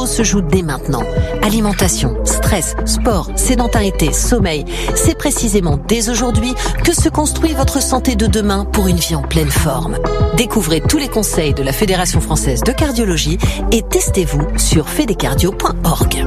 se joue dès maintenant. Alimentation, stress, sport, sédentarité, sommeil. C'est précisément dès aujourd'hui que se construit votre santé de demain pour une vie en pleine forme. Découvrez tous les conseils de la Fédération française de cardiologie et testez-vous sur fedecardio.org.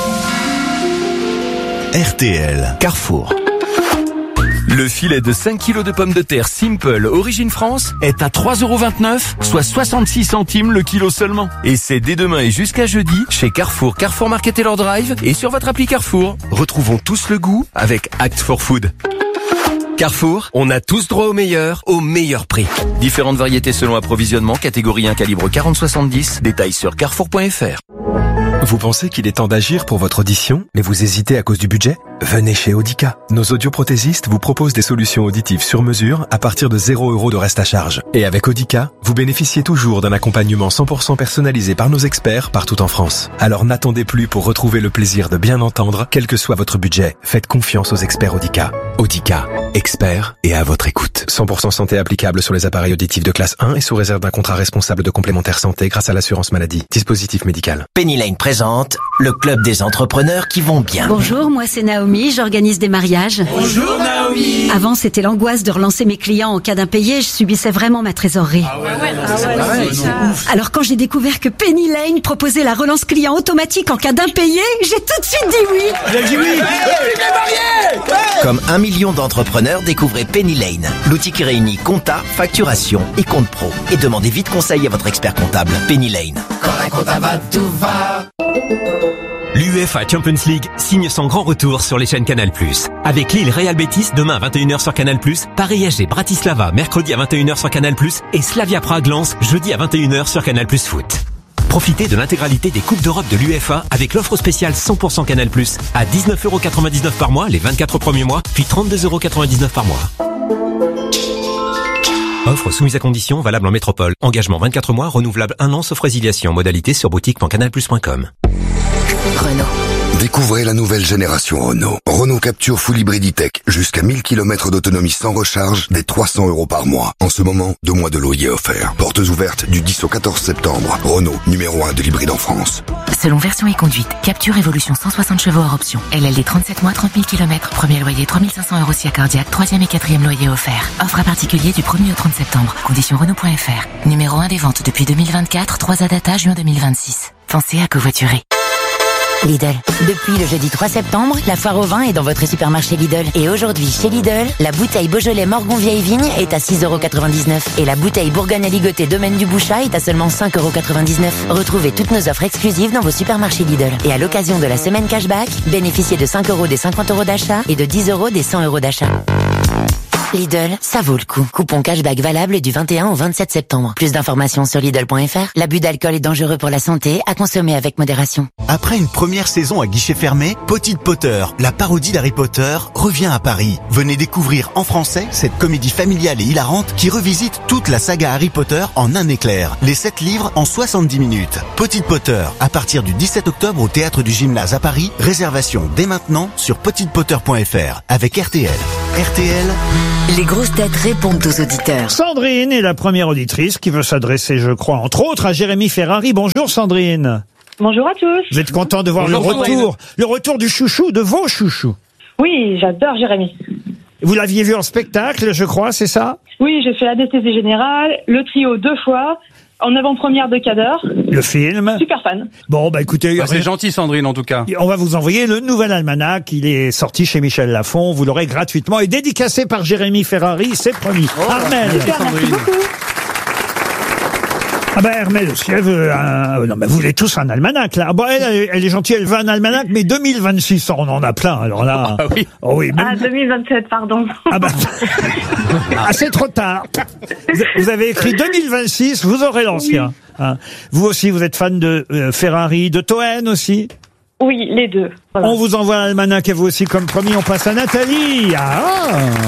RTL, Carrefour. Le filet de 5 kg de pommes de terre Simple Origine France est à 3,29 €, soit 66 centimes le kilo seulement. Et c'est dès demain et jusqu'à jeudi chez Carrefour, Carrefour Market et leur drive et sur votre appli Carrefour. Retrouvons tous le goût avec Act for Food. Carrefour, on a tous droit au meilleur prix. Différentes variétés selon approvisionnement, catégorie 1 calibre 40-70, détails sur carrefour.fr. Vous pensez qu'il est temps d'agir pour votre audition, mais vous hésitez à cause du budget ? Venez chez Audica. Nos audioprothésistes vous proposent des solutions auditives sur mesure à partir de 0 € de reste à charge. Et avec Audica, vous bénéficiez toujours d'un accompagnement 100% personnalisé par nos experts partout en France. Alors n'attendez plus pour retrouver le plaisir de bien entendre, quel que soit votre budget. Faites confiance aux experts Audica. Audica, experts et à votre écoute. 100% santé applicable sur les appareils auditifs de classe 1 et sous réserve d'un contrat responsable de complémentaire santé grâce à l'assurance maladie. Dispositif médical. Penny Lane présente le club des entrepreneurs qui vont bien. Bonjour, moi c'est Naomi, j'organise des mariages. Bonjour Naomi. Avant c'était l'angoisse de relancer mes clients en cas d'impayé, je subissais vraiment ma trésorerie. Alors quand j'ai découvert que Penny Lane proposait la relance client automatique en cas d'impayé, j'ai tout de suite dit oui. J'ai dit oui. Comme 1 million d'entrepreneurs, découvrez Penny Lane, l'outil qui réunit compta, facturation et compte pro. Et demandez vite conseil à votre expert comptable. Penny Lane. Quand la compta va, tout va. L'UEFA Champions League signe son grand retour sur les chaînes Canal+. Avec Lille Real Betis demain à 21h sur Canal+, Paris SG Bratislava mercredi à 21h sur Canal+, et Slavia Prague Lens jeudi à 21h sur Canal+ Foot. Profitez de l'intégralité des Coupes d'Europe de l'UEFA avec l'offre spéciale 100% Canal+, à 19,99 € par mois les 24 premiers mois, puis 32,99 € par mois. Offre soumise à conditions, valable en métropole. Engagement 24 mois, renouvelable 1 an sauf résiliation. Modalité sur boutique.canalplus.com. Renault. Découvrez la nouvelle génération Renault. Renault Capture Full Hybrid E-Tech. Jusqu'à 1000 km d'autonomie sans recharge, dès 300 € par mois. En ce moment, 2 mois de loyer offerts. Portes ouvertes du 10 au 14 septembre. Renault, numéro 1 de l'hybride en France. Selon version et conduite, Capture Evolution 160 chevaux hors option. LLD 37 mois, 30 000 km. Premier loyer 3 500 € si cardiaque. 3e et 4e loyer offert. Offre à particulier du 1er au 30 septembre. Conditions Renault.fr. Numéro 1 des ventes depuis 2024. 3 data juin 2026. Pensez à covoiturer. Lidl. Depuis le jeudi 3 septembre, la foire au vin est dans votre supermarché Lidl. Et aujourd'hui, chez Lidl, la bouteille Beaujolais Morgon Vieille Vigne est à 6,99 € et la bouteille Bourgogne Aligoté Domaine du Bouchat est à seulement 5,99 €. Retrouvez toutes nos offres exclusives dans vos supermarchés Lidl. Et à l'occasion de la semaine cashback, bénéficiez de 5 € des 50 € d'achat et de 10 € des 100 € d'achat. Lidl, ça vaut le coup. Coupon cashback valable du 21 au 27 septembre. Plus d'informations sur Lidl.fr. L'abus d'alcool est dangereux pour la santé, à consommer avec modération. Après une première saison à guichet fermé, Potted Potter, la parodie d'Harry Potter, revient à Paris. Venez découvrir en français cette comédie familiale et hilarante qui revisite toute la saga Harry Potter en un éclair. Les 7 livres en 70 minutes. Potted Potter, à partir du 17 octobre au Théâtre du Gymnase à Paris. Réservation dès maintenant sur pottedpotter.fr avec RTL. RTL... Les grosses têtes répondent aux auditeurs. Sandrine est la première auditrice qui veut s'adresser, je crois, entre autres à Jérémy Ferrari. Bonjour Sandrine. Bonjour à tous. Vous êtes content de voir le retour du chouchou, de vos chouchous? Oui, j'adore Jérémy. Vous l'aviez vu en spectacle, je crois, c'est ça? Oui, j'ai fait l'anesthésie générale, le trio 2 fois, en avant-première de Cador. Le film. Super fan. Bon, bah écoutez... c'est gentil Sandrine en tout cas. On va vous envoyer le nouvel almanach, il est sorti chez Michel Lafon, vous l'aurez gratuitement et dédicacé par Jérémy Ferrari, c'est promis. Armel. Merci beaucoup. Ah ben Hermel aussi, elle veut non mais vous voulez tous un almanach là. Bon, elle est gentille, elle veut un almanach, mais 2026, on en a plein. Alors là, ah oui, oh oui, même... 2027, pardon. Ah ben, c'est trop tard. Vous avez écrit 2026, vous aurez l'ancien. Oui. Hein. Vous aussi, vous êtes fan de Ferrari, de Toen aussi? Oui, les deux. Voilà. On vous envoie un almanach et vous aussi, comme promis, on passe à Nathalie. Ah.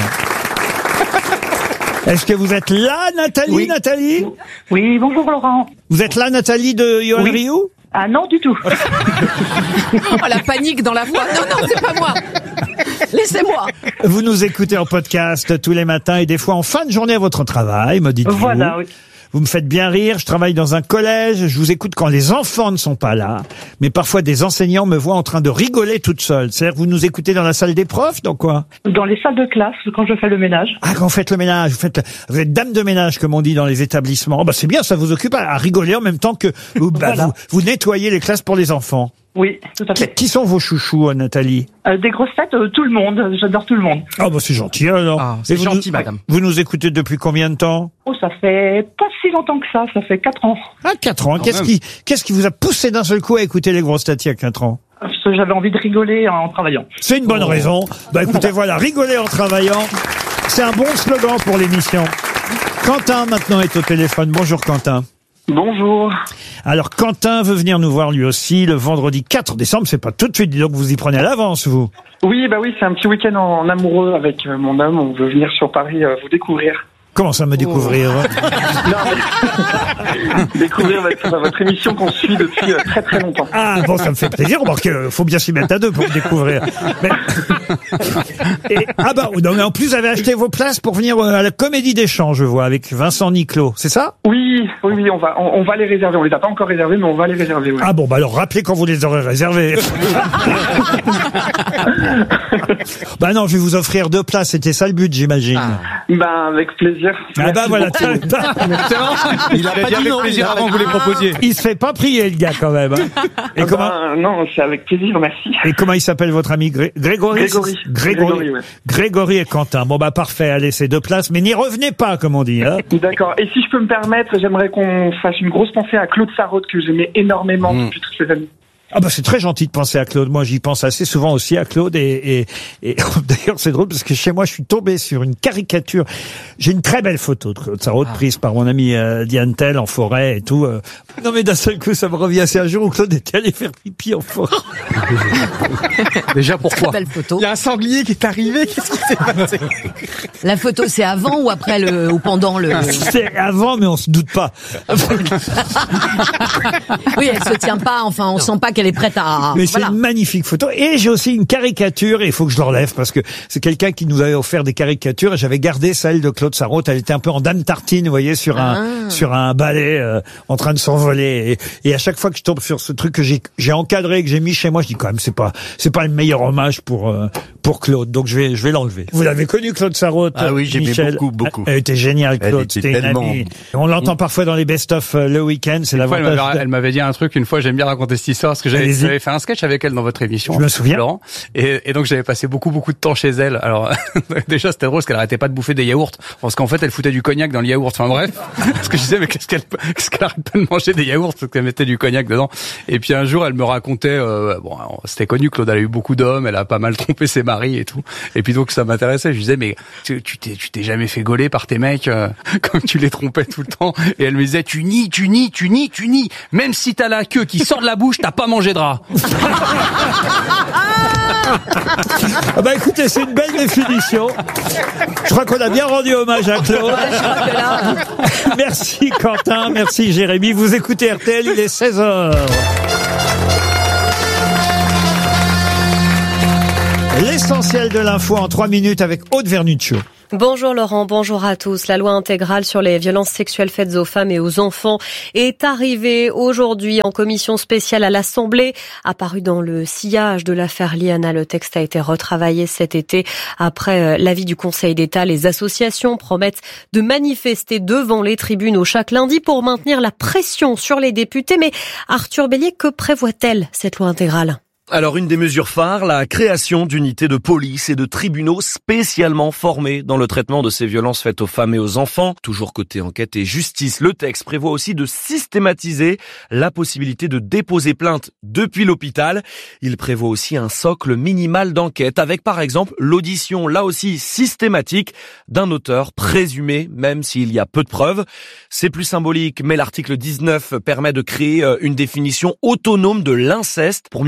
Est-ce que vous êtes là, Nathalie? Oui. Nathalie? Oui, bonjour Laurent. Vous êtes là, Nathalie de Yoann Rioux? Ah non, du tout. Oh, la panique dans la voix. Non, c'est pas moi. Laissez-moi. Vous nous écoutez en podcast tous les matins et des fois en fin de journée à votre travail, me dites-vous. Voilà, oui. Vous me faites bien rire. Je travaille dans un collège. Je vous écoute quand les enfants ne sont pas là. Mais parfois, des enseignants me voient en train de rigoler toute seule. C'est-à-dire que vous nous écoutez dans la salle des profs, dans quoi? Dans les salles de classe, quand je fais le ménage. Ah, quand vous faites le ménage, vous êtes dame de ménage, comme on dit dans les établissements. Oh, bah, c'est bien, ça vous occupe à rigoler en même temps que Voilà. vous nettoyez les classes pour les enfants. Oui, tout à fait. Qui sont vos chouchous, Nathalie? Des grosses têtes, tout le monde. J'adore tout le monde. Ah, bah, c'est gentil, alors. Ah, c'est gentil, madame. Vous nous écoutez depuis combien de temps? Oh, ça fait pas si longtemps que ça fait 4 ans. Ah, 4 ans. Qu'est-ce qui vous a poussé d'un seul coup à écouter les grosses têtes il y a 4 ans? Parce que j'avais envie de rigoler en travaillant. C'est une bonne raison. Bah, écoutez, voilà, rigoler en travaillant. C'est un bon slogan pour l'émission. Quentin, maintenant, est au téléphone. Bonjour, Quentin. Bonjour. Alors, Quentin veut venir nous voir lui aussi le vendredi 4 décembre. C'est pas tout de suite, dis donc vous y prenez à l'avance, vous. Oui, c'est un petit week-end en amoureux avec mon homme. On veut venir sur Paris vous découvrir. Comment ça, me découvrir? Découvrir votre émission qu'on suit depuis très très longtemps. Ah bon, ça me fait plaisir. Remarquez, faut bien s'y mettre à deux pour me découvrir. Mais... non, mais en plus, vous avez acheté vos places pour venir à la Comédie des Champs, je vois, avec Vincent Niclot, c'est ça? Oui, on va les réserver. On les a pas encore réservés, mais on va les réserver. Oui. Ah bon, bah alors rappelez quand vous les aurez réservés. Bah non, je vais vous offrir 2 places. C'était ça le but, j'imagine. Avec plaisir. Ah bah voilà. Il a pas dit avec plaisir avant que vous les proposiez. Il se fait pas prier, le gars, quand même. Et non, c'est avec plaisir, merci. Et comment il s'appelle votre ami Grégory. Grégory et Quentin. Bon bah parfait, allez, c'est 2 places, mais n'y revenez pas, comme on dit. Hein. D'accord. Et si je peux me permettre, j'aimerais qu'on fasse une grosse pensée à Claude Sarraute, que j'aimais énormément depuis toutes ces années. Ah bah c'est très gentil de penser à Claude. Moi j'y pense assez souvent aussi à Claude et d'ailleurs c'est drôle parce que chez moi je suis tombé sur une caricature. J'ai une très belle photo de Claude Sarraute prise par mon ami Diane Tell en forêt et tout. Non mais d'un seul coup ça me revient. C'est un jour où Claude était allé faire pipi en forêt. Déjà pourquoi? Belle photo. Il y a un sanglier qui est arrivé. Qu'est-ce qui s'est passé? La photo c'est avant ou après ou pendant le? C'est avant mais on se doute pas. Oui, elle se tient pas. Enfin, on sent pas qu'elle est prête à. Mais c'est une magnifique photo. Et j'ai aussi une caricature, et il faut que je l'enlève parce que c'est quelqu'un qui nous avait offert des caricatures et j'avais gardé celle de Claude Sarraute. Elle était un peu en dame tartine, vous voyez, sur un balai en train de s'envoler. Et à chaque fois que je tombe sur ce truc que j'ai encadré, que j'ai mis chez moi, je dis quand même c'est pas le meilleur hommage pour Claude. Donc je vais l'enlever. Vous l'avez connu, Claude Sarraute? Ah oui, j'aimais Michel. beaucoup. Elle était géniale, Claude. C'était une amie. On l'entend parfois dans les best-of le week-end. C'est l'avantage. Elle m'avait dit un truc une fois. J'aime bien raconter cette histoire parce que j'avais fait un sketch avec elle dans votre émission. Je me souviens. Laurent. Et donc j'avais passé beaucoup de temps chez elle. Alors déjà c'était drôle parce qu'elle arrêtait pas de bouffer des yaourts parce qu'en fait elle foutait du cognac dans le yaourt. Enfin bref, parce que je disais mais qu'est-ce qu'elle arrête pas de manger des yaourts parce qu'elle mettait du cognac dedans. Et puis un jour elle me racontait c'était connu, Claude elle a eu beaucoup d'hommes, elle a pas mal trompé ses maris et tout. Et puis donc ça m'intéressait. Je disais mais tu t'es jamais fait gauler par tes mecs comme tu les trompais tout le temps. Et elle me disait tu nies. Même si t'as la queue qui sort de la bouche, t'as pas mangé de rat. Ah bah écoutez, c'est une belle définition. Je crois qu'on a bien rendu hommage à Claude. Merci Quentin, merci Jérémy. Vous écoutez RTL, il est 16h. L'essentiel de l'info en 3 minutes avec Aude Vernuccio. Bonjour Laurent, bonjour à tous. La loi intégrale sur les violences sexuelles faites aux femmes et aux enfants est arrivée aujourd'hui en commission spéciale à l'Assemblée. Apparu dans le sillage de l'affaire Liana, le texte a été retravaillé cet été. Après l'avis du Conseil d'État, les associations promettent de manifester devant les tribunaux chaque lundi pour maintenir la pression sur les députés. Mais Arthur Bélier, que prévoit-elle cette loi intégrale ? Alors, une des mesures phares, la création d'unités de police et de tribunaux spécialement formés dans le traitement de ces violences faites aux femmes et aux enfants. Toujours côté enquête et justice, le texte prévoit aussi de systématiser la possibilité de déposer plainte depuis l'hôpital. Il prévoit aussi un socle minimal d'enquête avec, par exemple, l'audition, là aussi systématique, d'un auteur présumé, même s'il y a peu de preuves. C'est plus symbolique, mais l'article 19 permet de créer une définition autonome de l'inceste pour mieux reconnaître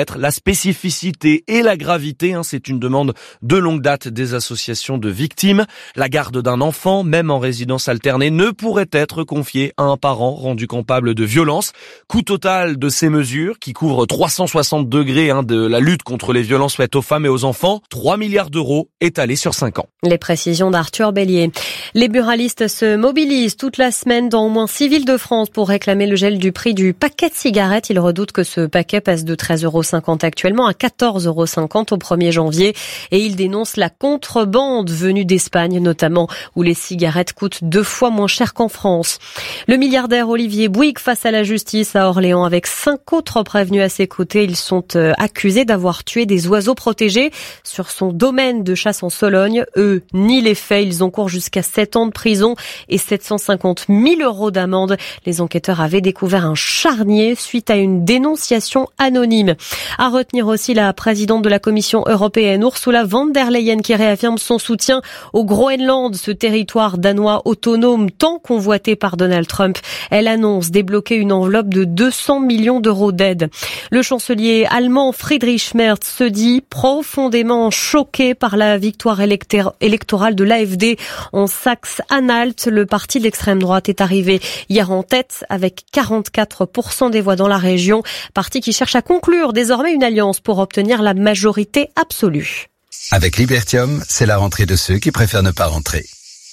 reconnaître la spécificité et la gravité. C'est une demande de longue date des associations de victimes. La garde d'un enfant, même en résidence alternée, ne pourrait être confiée à un parent rendu coupable de violence. Coût total de ces mesures, qui couvrent 360 degrés de la lutte contre les violences faites aux femmes et aux enfants, 3 milliards d'euros étalés sur 5 ans. Les précisions d'Arthur Bélier. Les buralistes se mobilisent toute la semaine dans au moins 6 villes de France pour réclamer le gel du prix du paquet de cigarettes. Ils redoutent que ce paquet passe de 13,50 € actuellement à 14,50 € au 1er janvier. Et ils dénoncent la contrebande venue d'Espagne notamment, où les cigarettes coûtent 2 fois moins cher qu'en France. Le milliardaire Olivier Bouygues face à la justice à Orléans avec 5 autres prévenus à ses côtés. Ils sont accusés d'avoir tué des oiseaux protégés sur son domaine de chasse en Sologne. Eux nient les faits. Ils encourent jusqu'à 7 ans de prison et 750 000 € d'amende. Les enquêteurs avaient découvert un charnier suite à une dénonciation anonyme. À retenir aussi la présidente de la Commission européenne, Ursula von der Leyen, qui réaffirme son soutien au Groenland, ce territoire danois autonome tant convoité par Donald Trump. Elle annonce débloquer une enveloppe de 200 millions d'euros d'aide. Le chancelier allemand Friedrich Merz se dit profondément choqué par la victoire électorale de l'AfD en Saxe-Anhalt. Le parti d'extrême droite est arrivé hier en tête avec 44% des voix dans la région. Parti qui cherche à conclure désormais une alliance pour obtenir la majorité absolue. Avec Libertium, c'est la rentrée de ceux qui préfèrent ne pas rentrer.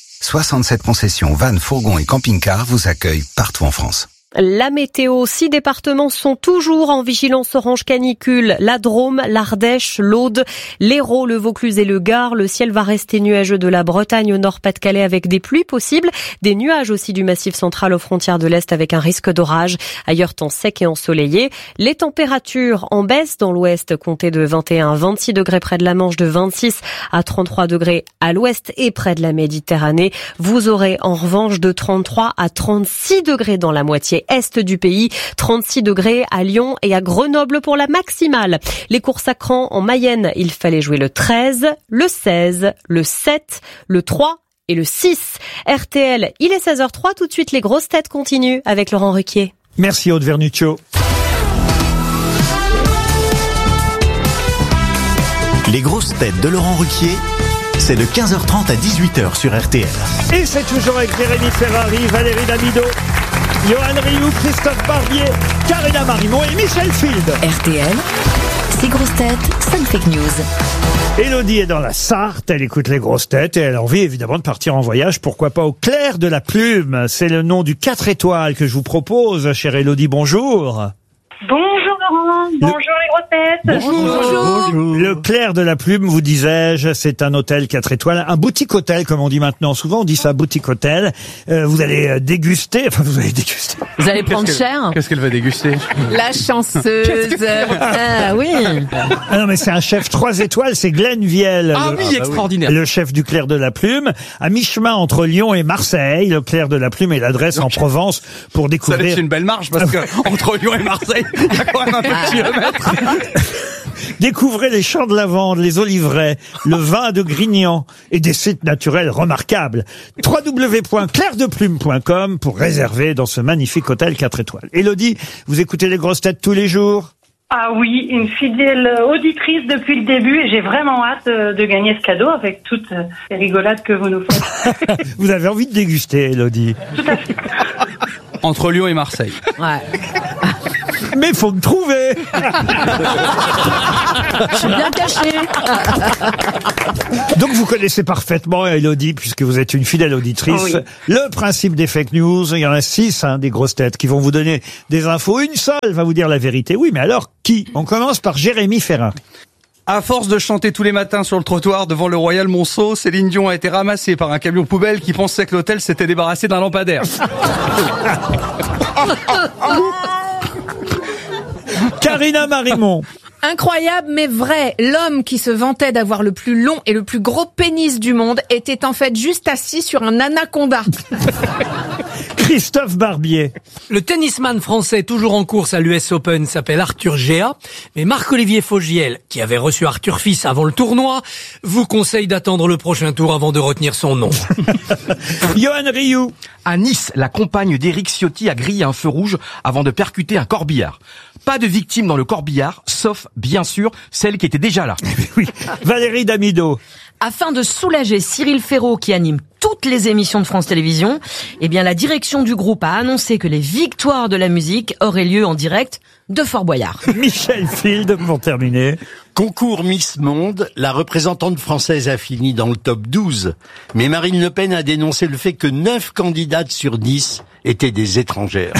67 concessions, vannes, fourgons et camping-cars vous accueillent partout en France. La météo, 6 départements sont toujours en vigilance orange canicule. La Drôme, l'Ardèche, l'Aude, l'Hérault, le Vaucluse et le Gard. Le ciel va rester nuageux de la Bretagne au Nord-Pas-de-Calais avec des pluies possibles. Des nuages aussi du Massif central aux frontières de l'Est avec un risque d'orage. Ailleurs, temps sec et ensoleillé. Les températures en baisse dans l'Ouest, comptez de 21 à 26 degrés près de la Manche, de 26 à 33 degrés à l'Ouest et près de la Méditerranée. Vous aurez en revanche de 33 à 36 degrés dans la moitié est du pays, 36 degrés à Lyon et à Grenoble pour la maximale. Les courses à cran en Mayenne, il fallait jouer le 13, le 16, le 7, le 3 et le 6. RTL, il est 16h03, tout de suite les grosses têtes continuent avec Laurent Ruquier. Merci Aude Vernuccio. Les grosses têtes de Laurent Ruquier, c'est de 15h30 à 18h sur RTL. Et c'est toujours avec Jérémy Ferrari, Valérie Damido, Johan Rioux, Christophe Barbier, Karina Marimon et Michel Field. RTL, 6 grosses têtes, 5 fake news. Élodie est dans la Sarthe, elle écoute les grosses têtes et elle a envie évidemment de partir en voyage, pourquoi pas au clair de la plume. C'est le nom du 4 étoiles que je vous propose, chère Élodie, bonjour. Bonjour Laurent, bonjour les grosses têtes. Bonjour. Le clair de la plume, vous disais-je, c'est un hôtel 4 étoiles, un boutique hôtel comme on dit maintenant. Souvent on dit ça, boutique hôtel. Vous allez déguster, Vous allez prendre cher. Qu'est-ce qu'elle va déguster? La chanceuse. Ah oui. Ah non mais c'est un chef 3 étoiles, c'est Glenn Viel. Extraordinaire. Le chef du clair de la plume, à mi-chemin entre Lyon et Marseille. Le clair de la plume est l'adresse en Provence pour découvrir. Ça laisse une belle marge parce que entre Lyon et Marseille, il y a quand même un peu de kilomètres. Découvrez les champs de lavande, les oliveraies, le vin de Grignan et des sites naturels remarquables. www.clairdeplume.com pour réserver dans ce magnifique hôtel 4 étoiles. Élodie, vous écoutez les grosses têtes tous les jours? Ah oui, une fidèle auditrice depuis le début et j'ai vraiment hâte de gagner ce cadeau avec toutes les rigolades que vous nous faites. Vous avez envie de déguster, Élodie? Tout à fait. Entre Lyon et Marseille. Ouais. Mais faut me trouver. Je suis bien caché. Donc vous connaissez parfaitement, Élodie, puisque vous êtes une fidèle auditrice, oui, le principe des fake news. Il y en a 6, des grosses têtes qui vont vous donner des infos. Une seule va vous dire la vérité. Oui, mais alors qui? On commence par Jérémy Ferrari. À force de chanter tous les matins sur le trottoir devant le Royal Monceau, Céline Dion a été ramassée par un camion poubelle qui pensait que l'hôtel s'était débarrassé d'un lampadaire. Karina Marimon. Incroyable mais vrai, l'homme qui se vantait d'avoir le plus long et le plus gros pénis du monde était en fait juste assis sur un anaconda. Christophe Barbier. Le tennisman français toujours en course à l'US Open s'appelle Arthur Géa, mais Marc-Olivier Fogiel, qui avait reçu Arthur Fils avant le tournoi, vous conseille d'attendre le prochain tour avant de retenir son nom. Johan Rioux. À Nice, la compagne d'Éric Ciotti a grillé un feu rouge avant de percuter un corbillard. Pas de victimes dans le corbillard, sauf, bien sûr, celle qui était déjà là. Oui. Valérie Damido. Afin de soulager Cyril Ferraud qui anime toutes les émissions de France Télévisions, eh bien la direction du groupe a annoncé que les victoires de la musique auraient lieu en direct de Fort Boyard. Michel Field, pour terminer. Concours Miss Monde, la représentante française a fini dans le top 12. Mais Marine Le Pen a dénoncé le fait que 9 candidates sur 10 étaient des étrangères.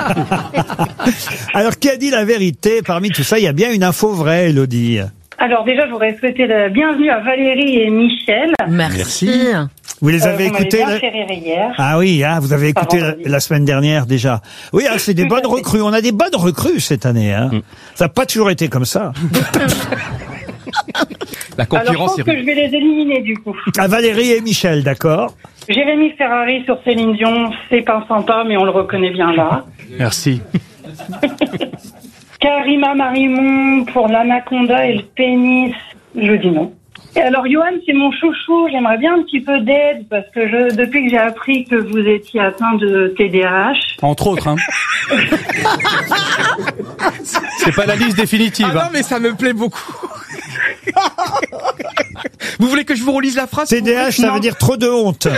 Alors, qui a dit la vérité? Parmi tout ça, il y a bien une info vraie, Elodie. Alors déjà, je voudrais souhaiter la bienvenue à Valérie et Michel. Merci. Vous les avez écoutés bien fait rire hier. Ah oui, vous avez écouté la semaine dernière déjà. Oui, c'est des bonnes recrues. On a des bonnes recrues cette année. Ça n'a pas toujours été comme ça. La concurrence Alors, je pense que je vais les éliminer du coup. Valérie et Michel, d'accord. Jérémy Ferrari sur Céline Dion, c'est pas sympa, mais on le reconnaît bien là. Merci. Karima Marimon pour l'anaconda et le pénis, je dis non. Et alors Johan, c'est mon chouchou, j'aimerais bien un petit peu d'aide parce que depuis que j'ai appris que vous étiez atteint de TDAH. Entre autres, C'est pas la liste définitive. Non, mais ça me plaît beaucoup. Vous voulez que je vous relise la phrase? TDAH, ça veut dire trop de honte.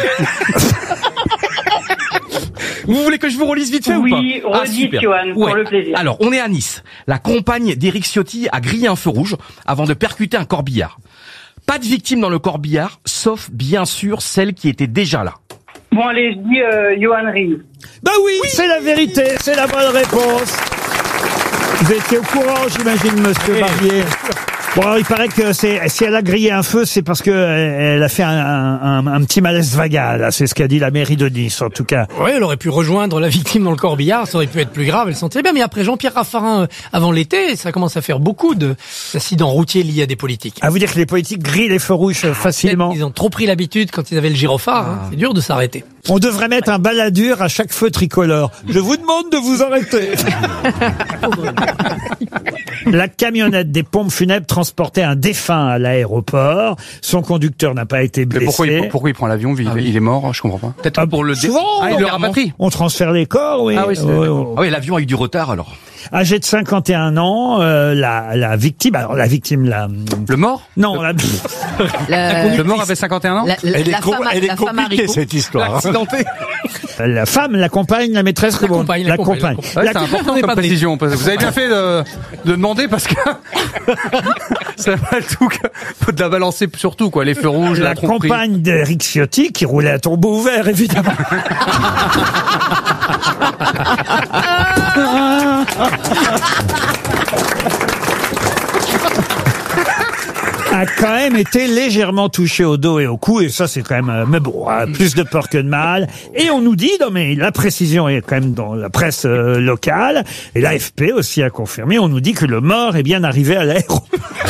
Vous voulez que je vous relise vite fait ou pas? Oui, redites, Johan, pour le plaisir. Alors, on est à Nice. La compagne d'Éric Ciotti a grillé un feu rouge avant de percuter un corbillard. Pas de victime dans le corbillard, sauf bien sûr celle qui était déjà là. Bon, allez, je dis Johan Rioux. Bah oui, c'est la vérité, c'est la bonne réponse. Vous étiez au courant, j'imagine, monsieur Barbier. Bon, alors, il paraît que si elle a grillé un feu, c'est parce que elle a fait un petit malaise vagal. C'est ce qu'a dit la mairie de Nice, en tout cas. Oui, elle aurait pu rejoindre la victime dans le corbillard, ça aurait pu être plus grave, elle sentait bien. Mais après Jean-Pierre Raffarin, avant l'été, ça commence à faire beaucoup d'accidents routiers liés à des politiques. À vous dire que les politiques grillent les feux rouges facilement. Ils ont trop pris l'habitude quand ils avaient le gyrophare, c'est dur de s'arrêter. On devrait mettre un balladur à chaque feu tricolore. Je vous demande de vous arrêter. La camionnette des pompes funèbres transportait un défunt à l'aéroport. Son conducteur n'a pas été blessé. Mais pourquoi il prend l'avion? Il est mort, je comprends pas. Peut-être pour le souvent, il le rapatrie. On transfère les corps, oui. Ah oui, l'avion a eu du retard alors. Âgé de 51 ans, la victime, Le mort? Non, le mort avait 51 ans? Elle est compliquée cette histoire. Accidentée. La femme, la compagne, la maîtresse, la compagne. Ouais, c'est important comme précision. Vous avez bien fait de demander parce que ça va tout faut de la balancer surtout quoi, les feux rouges, la compagne d'Éric Ciotti qui roulait à tombeau ouvert évidemment. A quand même été légèrement touché au dos et au cou, et ça c'est quand même, mais bon, plus de peur que de mal. Et on nous dit, non mais la précision est quand même dans la presse locale, et l'AFP aussi a confirmé, on nous dit que le mort est bien arrivé à l'aéroport.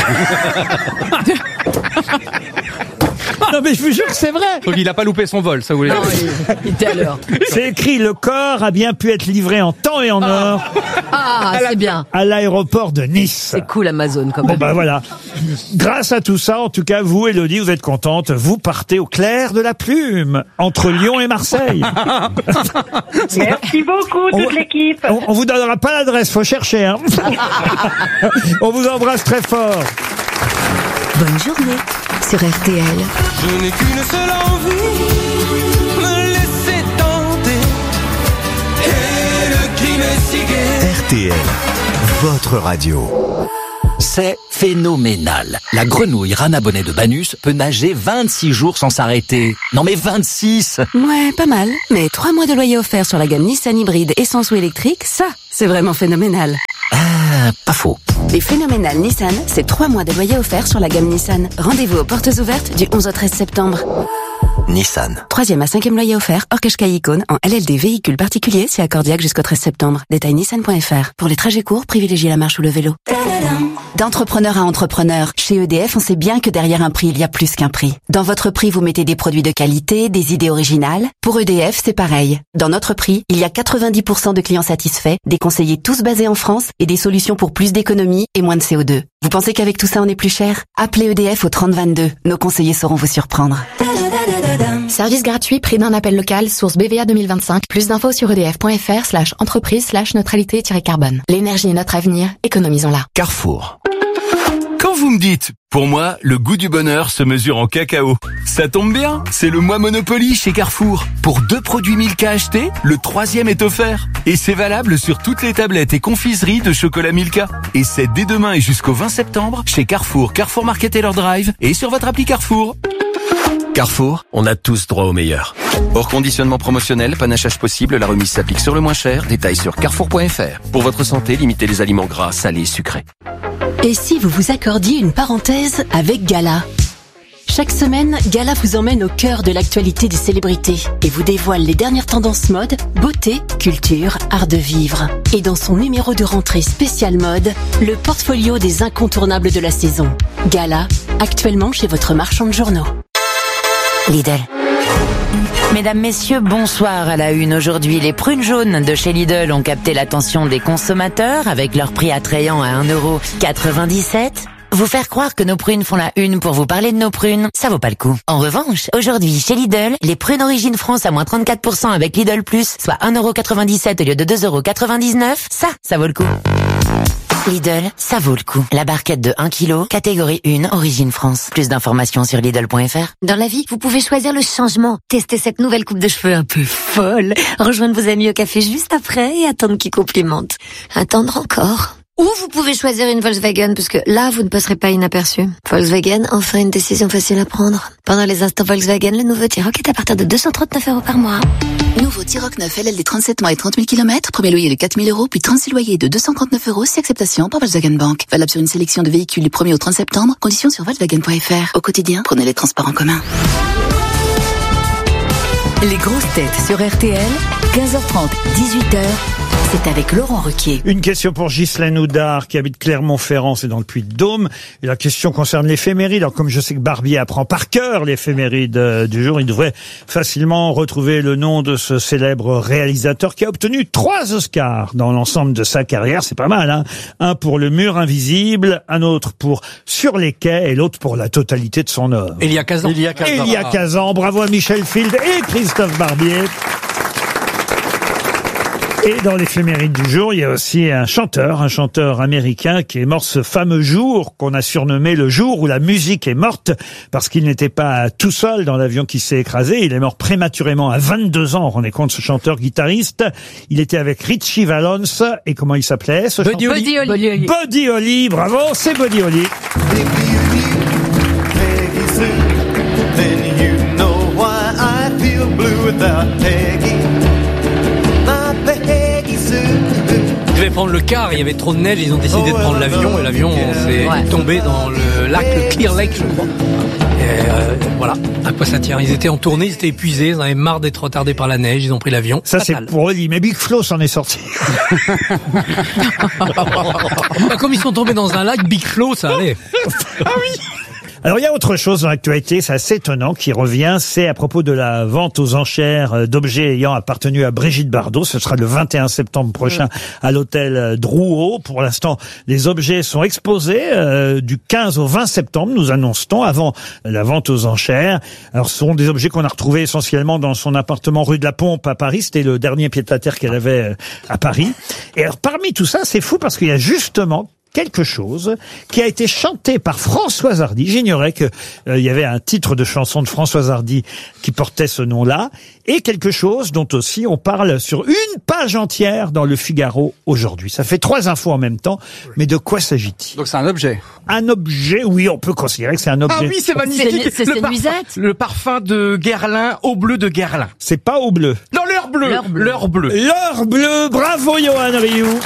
Non mais je vous jure que c'est vrai. Donc il a pas loupé son vol, ça voulait dire. Il était à l'heure. C'est écrit, le corps a bien pu être livré en temps et en heure. C'est bien. À l'aéroport de Nice. C'est cool Amazon quand même. Bon voilà. Grâce à tout ça, en tout cas, vous, Élodie, vous êtes contente. Vous partez au clair de la plume, entre Lyon et Marseille. Merci beaucoup, toute l'équipe. On vous donnera pas l'adresse, faut chercher, hein. On vous embrasse très fort. Bonne journée sur RTL. Je n'ai qu'une seule envie, me laisser tenter. Et le crime est si gai. RTL, votre radio. C'est phénoménal. La grenouille Rana Bonnet de Banus peut nager 26 jours sans s'arrêter. Non mais 26! Ouais, pas mal. Mais 3 mois de loyer offert sur la gamme Nissan hybride essence ou électrique, ça, c'est vraiment phénoménal. Pas faux. Les phénoménales Nissan, c'est 3 mois de loyer offert sur la gamme Nissan. Rendez-vous aux portes ouvertes du 11 au 13 septembre. Nissan. 3e à 5e loyer offert, hors Qashqai Icône, en LLD véhicule particulier, c'est accordiaque jusqu'au 13 septembre. Détail nissan.fr. Pour les trajets courts, privilégiez la marche ou le vélo. D'entrepreneur à entrepreneur, chez EDF, on sait bien que derrière un prix, il y a plus qu'un prix. Dans votre prix, vous mettez des produits de qualité, des idées originales. Pour EDF, c'est pareil. Dans notre prix, il y a 90% de clients satisfaits, des conseillers tous basés en France et des solutions pour plus d'économies et moins de CO2. Vous pensez qu'avec tout ça on est plus cher? Appelez EDF au 3022. Nos conseillers sauront vous surprendre. Service gratuit, prix d'un appel local, source BVA 2025. Plus d'infos sur edf.fr/entreprise/neutralité-carbone. L'énergie est notre avenir, économisons-la. Carrefour. Quand vous me dites, pour moi, le goût du bonheur se mesure en cacao. Ça tombe bien, c'est le mois Monopoly chez Carrefour. Pour 2 produits Milka achetés, le 3e est offert. Et c'est valable sur toutes les tablettes et confiseries de chocolat Milka. Et c'est dès demain et jusqu'au 20 septembre chez Carrefour, Carrefour Market Taylor Drive et sur votre appli Carrefour. Carrefour, on a tous droit au meilleur. Hors conditionnement promotionnel, panachage possible, la remise s'applique sur le moins cher. Détails sur carrefour.fr. Pour votre santé, limitez les aliments gras, salés, sucrés. Et si vous vous accordiez une parenthèse avec Gala? Chaque semaine, Gala vous emmène au cœur de l'actualité des célébrités et vous dévoile les dernières tendances mode, beauté, culture, art de vivre. Et dans son numéro de rentrée spécial mode, le portfolio des incontournables de la saison. Gala, actuellement chez votre marchand de journaux. Lidl. Mesdames, messieurs, bonsoir à la une. Aujourd'hui, les prunes jaunes de chez Lidl ont capté l'attention des consommateurs avec leur prix attrayant à 1,97 €. Vous faire croire que nos prunes font la une pour vous parler de nos prunes, ça vaut pas le coup. En revanche, aujourd'hui, chez Lidl, les prunes Origine France à moins 34% avec Lidl Plus, soit 1,97 € au lieu de 2,99 €, ça vaut le coup. Lidl, ça vaut le coup. La barquette de 1 kg, catégorie 1, Origine France. Plus d'informations sur Lidl.fr. Dans la vie, vous pouvez choisir le changement. Tester cette nouvelle coupe de cheveux un peu folle. Rejoindre vos amis au café juste après et attendre qu'ils complimentent. Attendre encore. Ou vous pouvez choisir une Volkswagen, parce que là, vous ne passerez pas inaperçu. Volkswagen, enfin une décision facile à prendre. Pendant les instants Volkswagen, le nouveau T-Roc est à partir de 239 € par mois. Nouveau T-Roc 9 LLD 37 mois et 30 000 km. Premier loyer de 4 000 €, puis 36 loyers de 239 € si acceptation par Volkswagen Bank. Valable sur une sélection de véhicules du 1er au 30 septembre. Conditions sur Volkswagen.fr. Au quotidien, prenez les transports en commun. Les grosses têtes sur RTL, 15h30, 18h. C'est avec Laurent Ruquier. Une question pour Ghislaine Houdard qui habite Clermont-Ferrand, c'est dans le Puy-de-Dôme. Et la question concerne l'éphéméride. Alors comme je sais que Barbier apprend par cœur l'éphéméride du jour, il devrait facilement retrouver le nom de ce célèbre réalisateur qui a obtenu 3 Oscars dans l'ensemble de sa carrière. C'est pas mal, hein. Un pour Le Mur Invisible, un autre pour Sur les quais et l'autre pour la totalité de son œuvre. Elia Kazan. Elia Kazan. Bravo à Michel Field et Christophe Barbier. Et dans l'éphéméride du jour, il y a aussi un chanteur américain qui est mort ce fameux jour qu'on a surnommé le jour où la musique est morte, parce qu'il n'était pas tout seul dans l'avion qui s'est écrasé. Il est mort prématurément à 22 ans. Vous vous rendez compte, ce chanteur-guitariste. Il était avec Richie Valens. Et comment il s'appelait, ce Buddy chanteur? Holly. Buddy Holly, bravo, c'est Buddy Holly. Then you know why I feel blue without Peggy. Je vais prendre le car, il y avait trop de neige, ils ont décidé de prendre l'avion et l'avion s'est tombé dans le lac, le Clear Lake je crois. Et voilà, à quoi ça tient. Ils étaient en tournée, ils étaient épuisés, ils en avaient marre d'être retardés par la neige, ils ont pris l'avion. Ça c'est pour Oli, mais Big Flo s'en est sorti. Comme ils sont tombés dans un lac, Big Flo ça allait. Ah oui. Alors il y a autre chose dans l'actualité, c'est assez étonnant qui revient, c'est à propos de la vente aux enchères d'objets ayant appartenu à Brigitte Bardot. Ce sera le 21 septembre prochain à l'hôtel Drouot. Pour l'instant, les objets sont exposés du 15 au 20 septembre, nous annonce-t-on, avant la vente aux enchères. Alors ce sont des objets qu'on a retrouvés essentiellement dans son appartement rue de la Pompe à Paris. C'était le dernier pied-à-terre qu'elle avait à Paris. Et alors parmi tout ça, c'est fou parce qu'il y a justement quelque chose qui a été chanté par Françoise Hardy. J'ignorais que il y avait un titre de chanson de Françoise Hardy qui portait ce nom-là, et quelque chose dont aussi on parle sur une page entière dans le Figaro aujourd'hui. Ça fait 3 infos en même temps, mais de quoi s'agit-il? Donc c'est un objet. Un objet, oui, on peut considérer que c'est un objet. Ah oui, c'est magnifique. C'est nuisette. Le parfum de Guerlain, Eau Bleu de Guerlain. C'est pas Eau Bleu. Non, l'heure bleue. L'heure bleue. L'heure bleue. Bravo, Johan Rioux.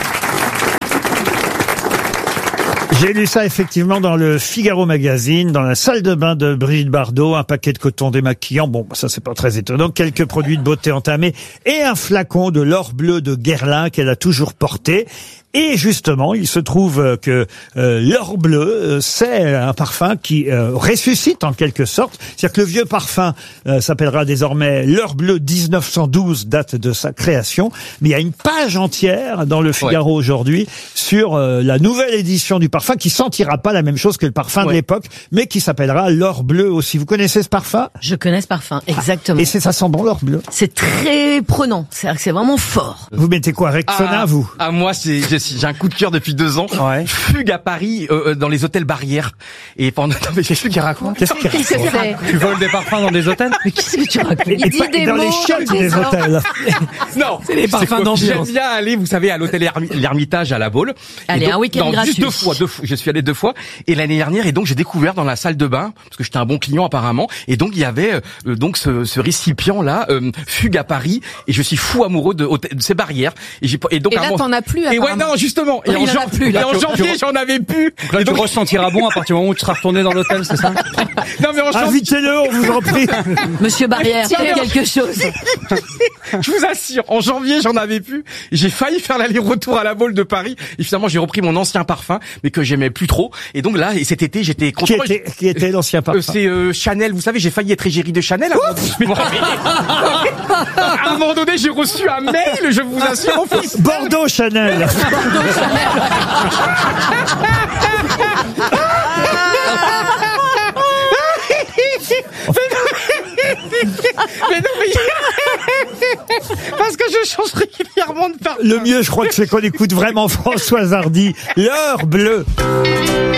J'ai lu ça effectivement dans le Figaro Magazine, dans la salle de bain de Brigitte Bardot, un paquet de coton démaquillant, bon ça c'est pas très étonnant, quelques produits de beauté entamés et un flacon de l'or bleu de Guerlain qu'elle a toujours porté. Et justement, il se trouve que l'or bleu, c'est un parfum qui ressuscite en quelque sorte. C'est-à-dire que le vieux parfum s'appellera désormais l'or bleu 1912, date de sa création. Mais il y a une page entière dans le Figaro aujourd'hui sur la nouvelle édition du parfum qui sentira pas la même chose que le parfum de l'époque, mais qui s'appellera l'or bleu aussi. Vous connaissez ce parfum? Je connais ce parfum, exactement. Et ça sent bon l'or bleu? C'est très prenant, c'est-à-dire que c'est vraiment fort. Vous mettez quoi, Rexona, vous? Moi, j'ai un coup de cœur depuis 2 ans. Fugue à Paris, dans les hôtels Barrières. Et pendant... Non, mais qu'est-ce qu'il raconte? Qu'est-ce qu'il raconte? Tu voles des parfums dans des hôtels? Mais qu'est-ce que tu racontes? Il dit des dans mots, les chiottes des hôtels. Non, c'est les parfums d'ambiance. J'aime bien aller, vous savez, à l'hôtel L'Ermitage à La Baule. Allez, un week-end gratuit. Juste 2 fois. Je suis allé 2 fois. Et l'année dernière, et donc j'ai découvert dans la salle de bain, parce que j'étais un bon client apparemment, et donc il y avait donc ce récipient là, Fugue à Paris, et je suis fou amoureux de ces Barrières. Et donc là, t'en as plus. Et ouais, non, justement. Et en janvier, j'en avais plus. Donc là, tu ressentiras bon à partir du moment où tu seras retourné dans l'hôtel, c'est ça? Non, mais en janvier. Invitez-le, on vous en prie. Monsieur Barrière, faites quelque chose. Je vous assure, en janvier, j'en avais plus. J'ai failli faire l'aller-retour à La Baule de Paris. Et finalement, j'ai repris mon ancien parfum, mais que j'aimais plus trop. Et donc là, cet été, j'étais content. Qui était l'ancien parfum? C'est Chanel. Vous savez, j'ai failli être égérie de Chanel. À un moment donné, j'ai reçu un mail, je vous assure, en plus. Bordeaux Chanel. Mais non, mais... Parce que je change régulièrement de parfum. Le mieux, je crois que c'est qu'on écoute vraiment Françoise Hardy, l'heure bleue.